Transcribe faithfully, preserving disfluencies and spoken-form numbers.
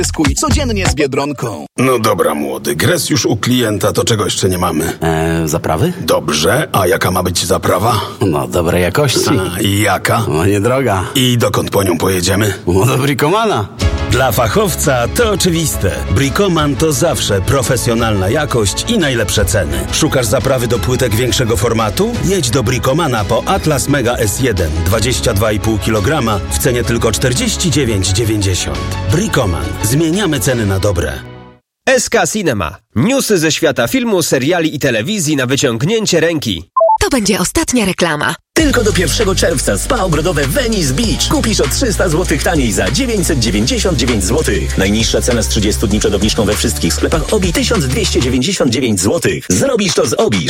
Zyskuj codziennie z Biedronką. No dobra, młody, gres już u klienta, to czego jeszcze nie mamy? Eee, zaprawy? Dobrze, a jaka ma być zaprawa? No, dobrej jakości. A, i jaka? No, niedroga. I dokąd po nią pojedziemy? No, do Bricomana. Dla fachowca to oczywiste. Bricoman to zawsze profesjonalna jakość i najlepsze ceny. Szukasz zaprawy do płytek większego formatu? Jedź do Bricomana po Atlas Mega S jeden dwadzieścia dwa i pół kilograma w cenie tylko czterdzieści dziewięć dziewięćdziesiąt. Bricoman. Zmieniamy ceny na dobre. S K Cinema. Newsy ze świata filmu, seriali i telewizji na wyciągnięcie ręki. To będzie ostatnia reklama. Tylko do pierwszego czerwca spa ogrodowe Venice Beach. Kupisz o trzysta złotych taniej za dziewięćset dziewięćdziesiąt dziewięć złotych. Najniższa cena z trzydziestu dni przed obniżką we wszystkich sklepach Obi tysiąc dwieście dziewięćdziesiąt dziewięć złotych. Zrobisz to z Obi.